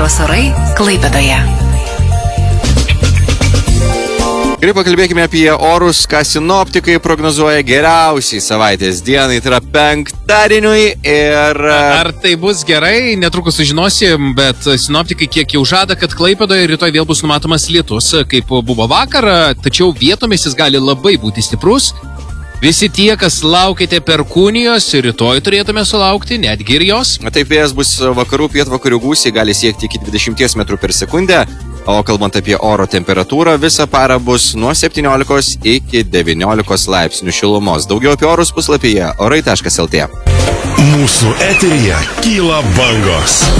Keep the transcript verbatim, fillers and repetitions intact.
Jūros orai Klaipėdoje. Gerai, pakalbėkime apie orus, ką sinoptikai prognozuoja geriausiai savaitės dienai, tai yra penktadieniui ir... Ar tai bus gerai, netrukus sužinosim, bet sinoptikai kiek jau žada, kad Klaipėdoje rytoj vėl bus numatomas lietus, kaip buvo vakar, tačiau vietomis jis gali labai būti stiprus. Visi tie, kas laukite Perkūnijos, rytoj turėtume sulaukti netgi ir jos. Taip, vėjas bus vakarų pietvakarių gūsiai, gali siekti iki dvidešimties metrų per sekundę. O kalbant apie oro temperatūrą, visą parą bus nuo septyniolikos iki devyniolikos laipsnių šilumos. Daugiau apie orus puslapyje orai taškas lt. Mūsų eteryje kyla bangos.